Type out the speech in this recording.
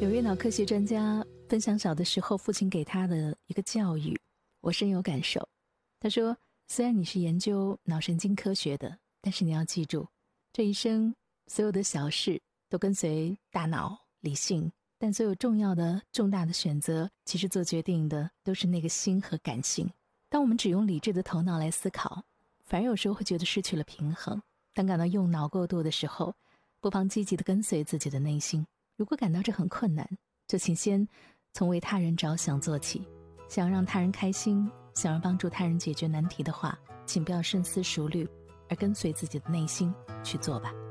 有位脑科学专家分享小的时候父亲给他的一个教育，我深有感受。他说，虽然你是研究脑神经科学的，但是你要记住，这一生所有的小事都跟随大脑理性，但所有重要的重大的选择，其实做决定的都是那个心和感性。当我们只用理智的头脑来思考，反而有时候会觉得失去了平衡。当感到用脑过度的时候，不妨积极地跟随自己的内心。如果感到这很困难，就请先从为他人着想做起。想要让他人开心，想要帮助他人解决难题的话，请不要深思熟虑，而跟随自己的内心去做吧。